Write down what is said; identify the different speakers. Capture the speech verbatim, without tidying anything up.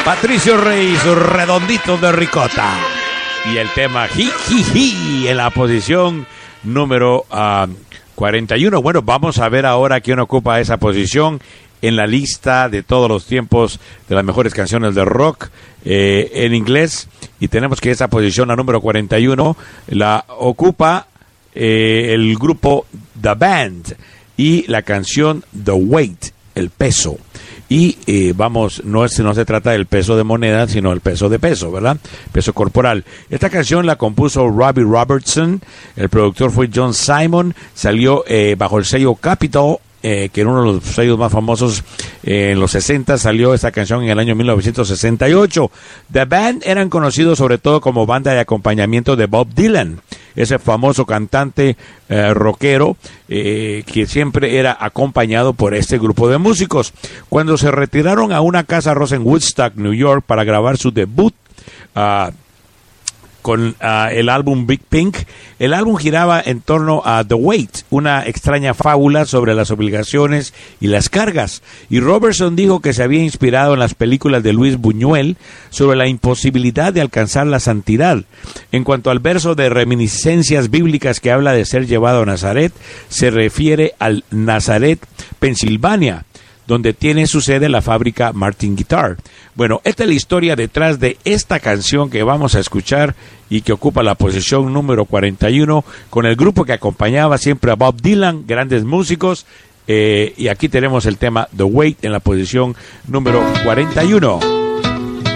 Speaker 1: Patricio Rey, su redondito de ricota. Y el tema Ji, Ji, Ji en la posición número uh, cuarenta y uno. Bueno, vamos a ver ahora quién ocupa esa posición en la lista de todos los tiempos de las mejores canciones de rock eh, en inglés. Y tenemos que esa posición, la número cuarenta y uno, la ocupa eh, el grupo The Band y la canción The Weight, el peso. Y eh, vamos, no, es, no se trata del peso de moneda, sino el peso de peso, ¿verdad? Peso corporal. Esta canción la compuso Robbie Robertson, el productor fue John Simon, salió eh, bajo el sello Capitol, eh, que era uno de los sellos más famosos eh, en los sesenta, salió esta canción en el año mil novecientos sesenta y ocho. The Band eran conocidos sobre todo como banda de acompañamiento de Bob Dylan, ese famoso cantante eh, rockero eh, que siempre era acompañado por este grupo de músicos. Cuando se retiraron a una casa rosa en Woodstock, New York, para grabar su debut uh, con uh, el álbum Big Pink, el álbum giraba en torno a The Weight, una extraña fábula sobre las obligaciones y las cargas. Y Robertson dijo que se había inspirado en las películas de Luis Buñuel sobre la imposibilidad de alcanzar la santidad. En cuanto al verso de reminiscencias bíblicas que habla de ser llevado a Nazaret, se refiere al Nazaret, Pensilvania, donde tiene su sede la fábrica Martin Guitar. Bueno, esta es la historia detrás de esta canción que vamos a escuchar y que ocupa la posición número cuarenta y uno, con el grupo que acompañaba siempre a Bob Dylan, grandes músicos, eh, y aquí tenemos el tema The Weight en la posición número cuarenta y uno.